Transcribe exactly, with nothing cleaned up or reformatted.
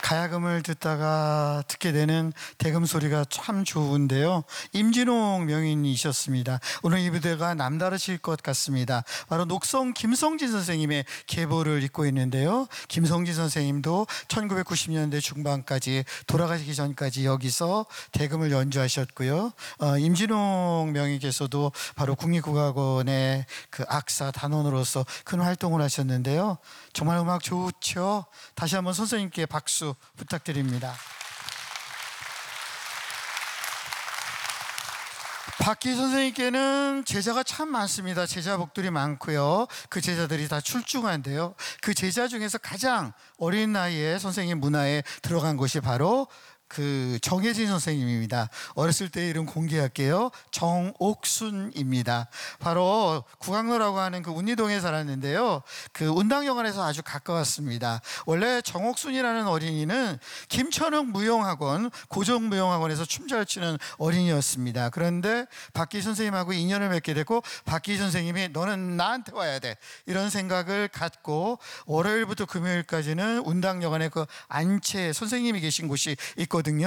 가야금을 듣다가 듣게 되는 대금 소리가 참 좋은데요. 임진홍 명인이셨습니다. 오늘 이 무대가 남다르실 것 같습니다. 바로 녹성 김성진 선생님의 계보를 잇고 있는데요. 김성진 선생님도 천구백구십 년대 중반까지 돌아가시기 전까지 여기서 대금을 연주하셨고요. 어, 임진홍 명인께서도 바로 국립국악원의 그 악사 단원으로서 큰 활동을 하셨는데요. 정말 음악 좋죠. 다시 한번 선생님께 박수 부탁드립니다. 박기 선생님께는 제자가 참 많습니다. 제자복들이 많고요. 그 제자들이 다 출중한데요. 그 제자 중에서 가장 어린 나이에 선생님 문화에 들어간 곳이 바로 그 정혜진 선생님입니다. 어렸을 때 이름 공개할게요. 정옥순입니다. 바로 구강로라고 하는 그 운리동에 살았는데요. 그 운당여관에서 아주 가까웠습니다. 원래 정옥순이라는 어린이는 김천흥 무용학원, 고정무용학원에서 춤 잘 추는 어린이였습니다. 그런데 박기 선생님하고 인연을 맺게 되고 박기 선생님이 너는 나한테 와야 돼 이런 생각을 갖고 월요일부터 금요일까지는 운당여관에 그 안채 선생님이 계신 곳이 있거든요.